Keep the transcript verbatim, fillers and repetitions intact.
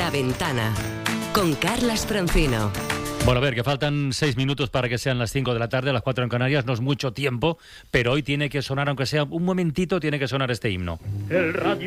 La Ventana, con Carlas Francino. Bueno, a ver, que faltan seis minutos para que sean las cinco de la tarde, a las cuatro en Canarias, no es mucho tiempo, pero hoy tiene que sonar, aunque sea un momentito, tiene que sonar este himno. El radio